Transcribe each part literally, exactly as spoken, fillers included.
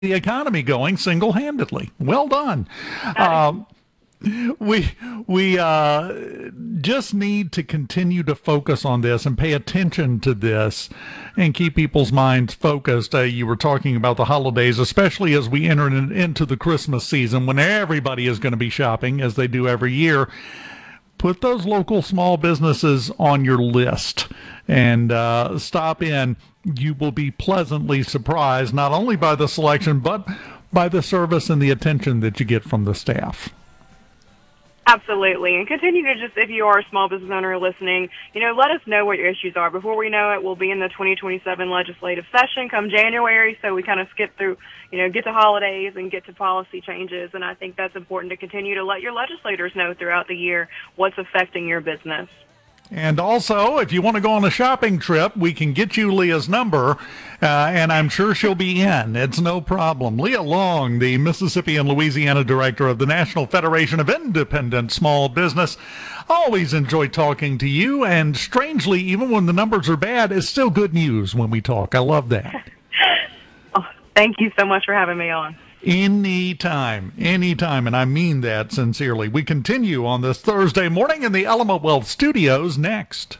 the economy going single-handedly. Well done. Um, we we uh, just need to continue to focus on this and pay attention to this and keep people's minds focused. Uh, you were talking about the holidays, especially as we enter in, into the Christmas season when everybody is going to be shopping, as they do every year. Put those local small businesses on your list and uh, stop in. You will be pleasantly surprised, not only by the selection, but by the service and the attention that you get from the staff. Absolutely. And continue to just, if you are a small business owner listening, you know, let us know what your issues are. Before we know it, we'll be in the twenty twenty-seven legislative session come January, so we kind of skip through, you know, get to holidays and get to policy changes. And I think that's important to continue to let your legislators know throughout the year what's affecting your business. And also, if you want to go on a shopping trip, we can get you Leah's number, uh, and I'm sure she'll be in. It's no problem. Leah Long, the Mississippi and Louisiana director of the National Federation of Independent Small Business. Always enjoy talking to you, and strangely, even when the numbers are bad, it's still good news when we talk. I love that. Oh, thank you so much for having me on. Anytime, anytime, and I mean that sincerely. We continue on this Thursday morning in the Element Wealth Studios next.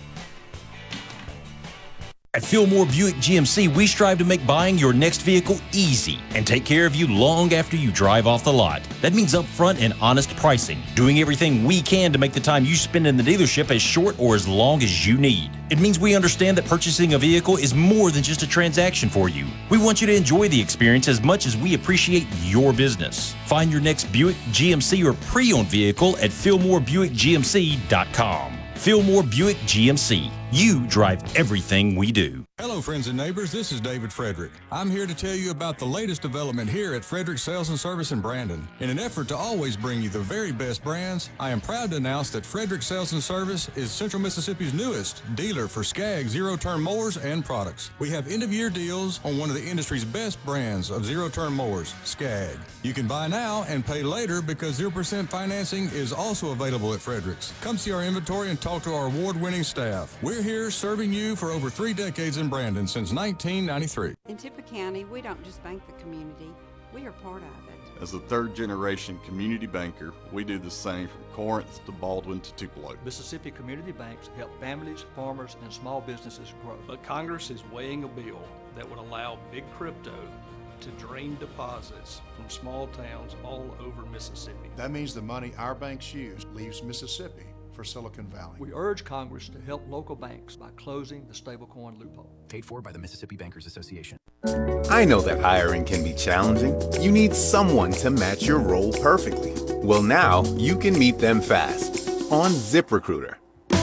At Fillmore Buick G M C, we strive to make buying your next vehicle easy and take care of you long after you drive off the lot. That means upfront and honest pricing, doing everything we can to make the time you spend in the dealership as short or as long as you need. It means we understand that purchasing a vehicle is more than just a transaction for you. We want you to enjoy the experience as much as we appreciate your business. Find your next Buick G M C or pre-owned vehicle at Fillmore Buick G M C dot com. Fillmore Buick G M C. You drive everything we do. Hello, friends and neighbors. This is David Frederick. I'm here to tell you about the latest development here at Frederick Sales and Service in Brandon. In an effort to always bring you the very best brands, I am proud to announce that Frederick Sales and Service is Central Mississippi's newest dealer for Skag zero-turn mowers and products. We have end-of-year deals on one of the industry's best brands of zero-turn mowers, Skag. You can buy now and pay later because zero percent financing is also available at Frederick's. Come see our inventory and talk to our award-winning staff. We're here serving you for over three decades in Brandon since nineteen ninety-three. In Tippah County, we don't just bank the community, we are part of it. As a third-generation community banker, we do the same from Corinth to Baldwin to Tupelo. Mississippi community banks help families, farmers, and small businesses grow. But Congress is weighing a bill that would allow big crypto to drain deposits from small towns all over Mississippi. That means the money our banks use leaves Mississippi for Silicon Valley. We urge Congress to help local banks by closing the stablecoin loophole. Paid for by the Mississippi Bankers Association. I know that hiring can be challenging. You need someone to match your role perfectly. Well, now you can meet them fast on ZipRecruiter.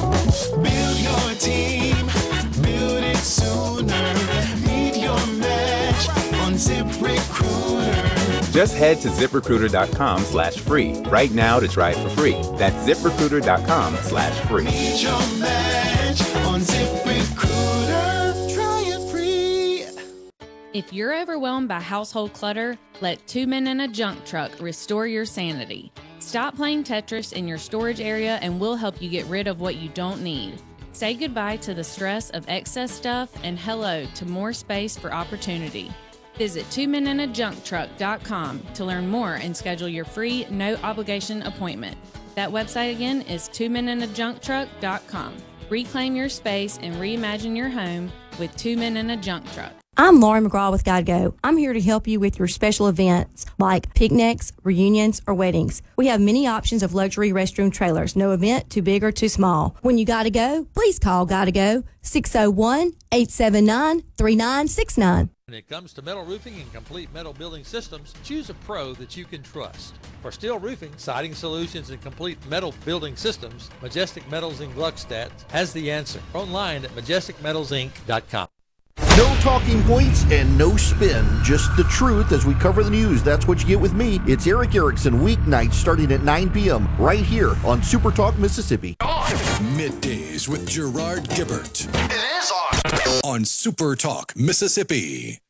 Build your team, build it sooner. Meet your match on ZipRecruiter. Just head to ZipRecruiter.com slash free right now to try it for free. That's ZipRecruiter.com slash free. Meet your match on ZipRecruiter. Try it free. If you're overwhelmed by household clutter, let Two Men in a Junk Truck restore your sanity. Stop playing Tetris in your storage area and we'll help you get rid of what you don't need. Say goodbye to the stress of excess stuff and hello to more space for opportunity. Visit two men in a junk truck dot com to learn more and schedule your free, no-obligation appointment. That website again is two men in a junk truck dot com. Reclaim your space and reimagine your home with Two Men in a Junk Truck. I'm Laurie McGraw with Gotta Go. I'm here to help you with your special events like picnics, reunions, or weddings. We have many options of luxury restroom trailers. No event too big or too small. When you gotta go, please call Gotta Go six oh one, eight seven nine, three nine six nine. When it comes to metal roofing and complete metal building systems, choose a pro that you can trust. For steel roofing, siding solutions, and complete metal building systems, Majestic Metals in Gluckstadt has the answer. Online at majestic metals inc dot com. No talking points and no spin, just the truth as we cover the news. That's what you get with me. It's Erick Erickson, weeknights starting at nine p.m. right here on Super Talk Mississippi. Middays with Gerard Gibbert. It is on. On Super Talk Mississippi.